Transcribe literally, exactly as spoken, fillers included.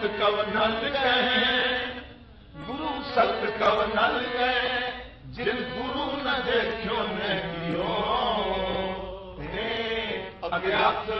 कवनल कहे, गुरु सत कवनल कहे, जिन गुरु न देखियो ने कियो, अज्ञात